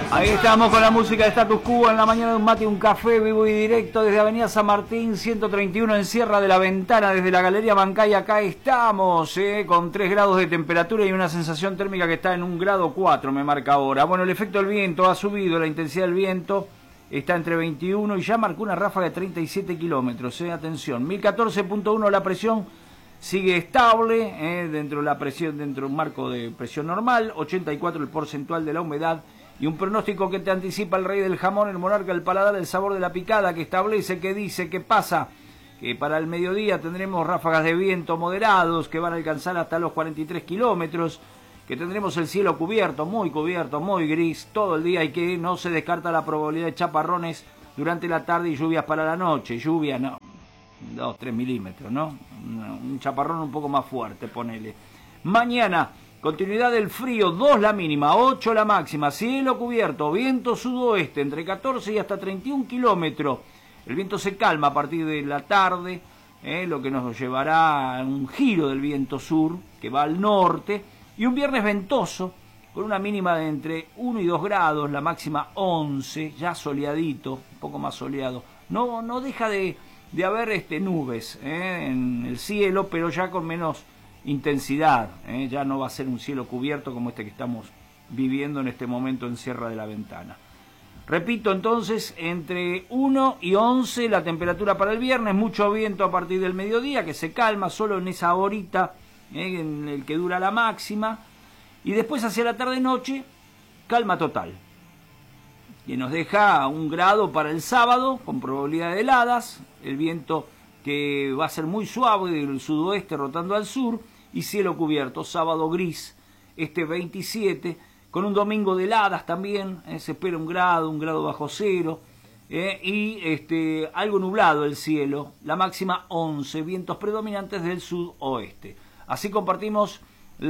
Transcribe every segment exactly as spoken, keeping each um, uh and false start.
Ahí estamos con la música de Status Quo en la mañana de un mate y un café, vivo y directo desde Avenida San Martín ciento treinta y uno en Sierra de la Ventana, desde la Galería Bancay. Acá estamos, eh, con tres grados de temperatura y una sensación térmica que está en un grado cuatro, me marca ahora. Bueno, el efecto del viento ha subido, la intensidad del viento está entre veintiuno y ya marcó una ráfaga de treinta y siete kilómetros. Eh, atención, mil catorce punto uno la presión. Sigue estable, eh, dentro de la presión, dentro de un marco de presión normal, ochenta y cuatro el porcentual de la humedad, y un pronóstico que te anticipa el rey del jamón, el monarca del paladar, el sabor de la picada, que establece, que dice, que pasa, que para el mediodía tendremos ráfagas de viento moderados que van a alcanzar hasta los cuarenta y tres kilómetros, que tendremos el cielo cubierto, muy cubierto, muy gris todo el día, y que no se descarta la probabilidad de chaparrones durante la tarde y lluvias para la noche. Lluvia, no, dos, tres milímetros, ¿no? Un chaparrón un poco más fuerte, ponele. Mañana, continuidad del frío, dos la mínima, ocho la máxima, cielo cubierto, viento sudoeste entre catorce y hasta treinta y un kilómetros. El viento se calma a partir de la tarde, eh, lo que nos llevará a un giro del viento sur, que va al norte, y un viernes ventoso, con una mínima de entre uno y dos grados, la máxima once, ya soleadito, un poco más soleado. No, no deja de... de haber este, nubes eh, en el cielo, pero ya con menos intensidad, eh, ya no va a ser un cielo cubierto como este que estamos viviendo en este momento en Sierra de la Ventana. Repito entonces, entre uno y once la temperatura para el viernes, mucho viento a partir del mediodía, que se calma solo en esa horita eh, en el que dura la máxima, y después hacia la tarde-noche, calma total, que nos deja un grado para el sábado, con probabilidad de heladas, el viento que va a ser muy suave del sudoeste rotando al sur, y cielo cubierto, sábado gris, este veintisiete, con un domingo de heladas también, eh, se espera un grado, un grado bajo cero, eh, y este, algo nublado el cielo, la máxima once, vientos predominantes del sudoeste. Así compartimos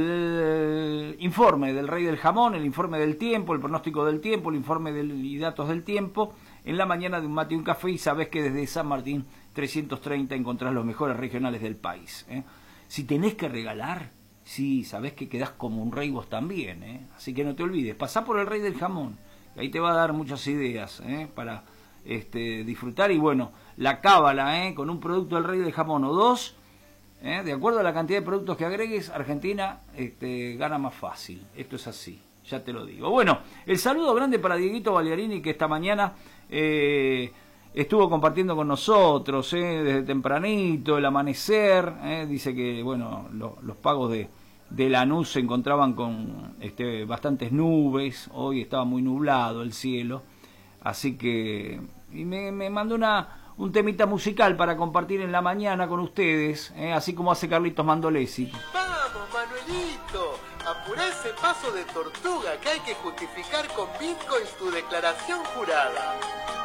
el informe del rey del jamón, el informe del tiempo, el pronóstico del tiempo, el informe del, y datos del tiempo, en la mañana de un mate y un café, y sabés que desde San Martín trescientos treinta encontrás los mejores regionales del país. ¿eh? Si tenés que regalar, sí, sabés que quedás como un rey vos también, ¿eh? Así que no te olvides, pasá por el rey del jamón, ahí te va a dar muchas ideas ¿eh? para este, disfrutar, y bueno, la cábala ¿eh? con un producto del rey del jamón o dos, ¿Eh? de acuerdo a la cantidad de productos que agregues, Argentina este, gana más fácil. Esto es así, ya te lo digo. Bueno, el saludo grande para Dieguito Baliarini, que esta mañana eh, estuvo compartiendo con nosotros eh, desde tempranito, el amanecer. Eh, dice que bueno, lo, los pagos de, de Lanús se encontraban con este, bastantes nubes. Hoy estaba muy nublado el cielo, así que y me, me mandó una un temita musical para compartir en la mañana con ustedes, ¿eh? Así como hace Carlitos Mandolesi. ¡Vamos, Manuelito! Apurá ese paso de tortuga que hay que justificar con bitcoins tu declaración jurada.